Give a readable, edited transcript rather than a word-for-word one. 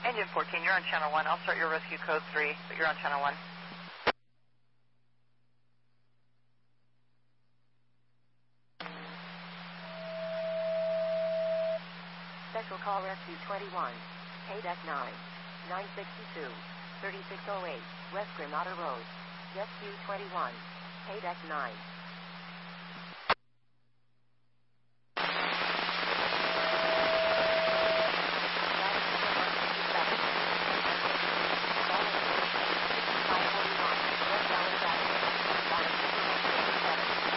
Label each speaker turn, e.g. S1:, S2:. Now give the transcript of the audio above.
S1: Engine 14, you're on channel 1. I'll start your rescue code 3, but you're on channel 1.
S2: Special call Rescue 21, KDEC 9, 962, 3608, West Granada Road. Rescue 21, KDEC 9.